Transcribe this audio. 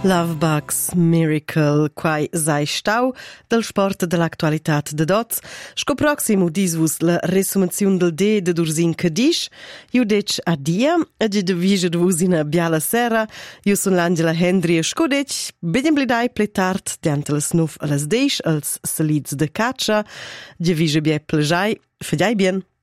Lovebugs Miracle, quai sai stau del sport dell'attualità de dots. Sco proximo disvus la resumazione del D de Dursin Cadisch. Io dec a dia, e de vige vus in a biala sera. Io son l'Angela Hendry e sco dec, bedem blidai pletart, diante las nuf a las deix, als salids de caccia. De vige bie plejai, fediai bien.